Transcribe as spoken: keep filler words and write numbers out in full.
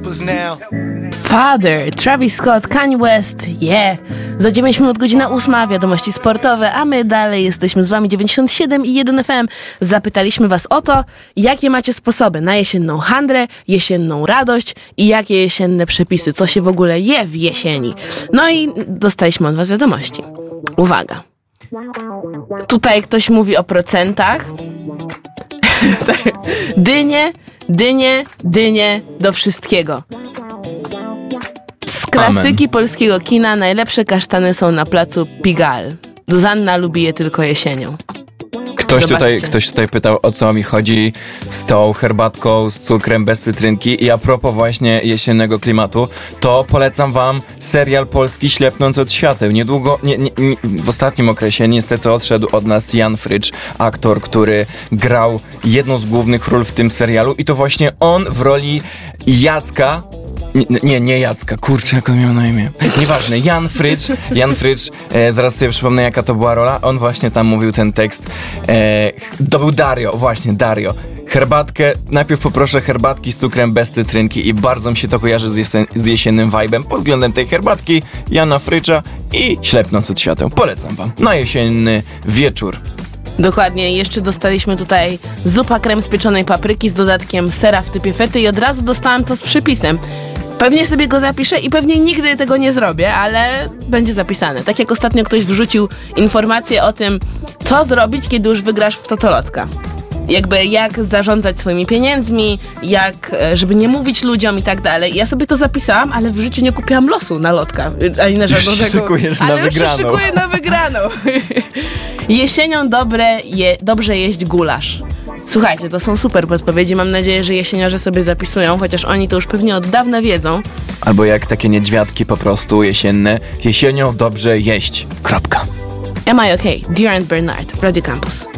Father, Travis Scott, Kanye West, yeah. Za dziewięć minut godzina ósma, wiadomości sportowe, a my dalej jesteśmy z wami dziewięćdziesiąt siedem i jeden F M. Zapytaliśmy was o to, jakie macie sposoby na jesienną handrę, jesienną radość i jakie jesienne przepisy, co się w ogóle je w jesieni. No i dostaliśmy od was wiadomości. Uwaga. Tutaj ktoś mówi o procentach. Dynie, dynie, dynie do wszystkiego. Z klasyki Amen. Polskiego kina najlepsze kasztany są na placu Pigalle. Zuzanna lubi je tylko jesienią. Ktoś tutaj, ktoś tutaj pytał, o co mi chodzi z tą herbatką, z cukrem, bez cytrynki. I a propos właśnie jesiennego klimatu, to polecam wam serial polski Ślepnąc od świateł. Niedługo, nie, nie, nie, w ostatnim okresie niestety odszedł od nas Jan Frycz, aktor, który grał jedną z głównych ról w tym serialu. I to właśnie on w roli Jacka. Nie, nie, nie Jacka, kurczę, jak on miał na imię. Nieważne, Jan Frycz, Jan Frycz, e, zaraz sobie przypomnę, jaka to była rola. On właśnie tam mówił ten tekst. E, to był Dario, właśnie, Dario. Herbatkę, najpierw poproszę herbatki z cukrem bez cytrynki i bardzo mi się to kojarzy z, jesen, z jesiennym vibe'em pod względem tej herbatki, Jana Frycza i Ślepnąc od świateł. Polecam wam na jesienny wieczór. Dokładnie, jeszcze dostaliśmy tutaj zupa krem z pieczonej papryki z dodatkiem sera w typie fety i od razu dostałam to z przepisem. Pewnie sobie go zapiszę i pewnie nigdy tego nie zrobię, ale będzie zapisane. Tak jak ostatnio ktoś wrzucił informację o tym, co zrobić, kiedy już wygrasz w totolotka. Jakby jak zarządzać swoimi pieniędzmi, jak, żeby nie mówić ludziom i tak dalej. Ja sobie to zapisałam, ale w życiu nie kupiłam losu na lotka. Ani na żadnego. Już się szykujesz na ale wygraną. już się szykuję na wygraną. Jesienią dobre je, dobrze jeść gulasz. Słuchajcie, to są super podpowiedzi. Mam nadzieję, że jesieniarze sobie zapisują, chociaż oni to już pewnie od dawna wiedzą. Albo jak takie niedźwiadki po prostu jesienne. Jesienią dobrze jeść. Kropka. Am I okay? Dear and Bernard w Radio Campus.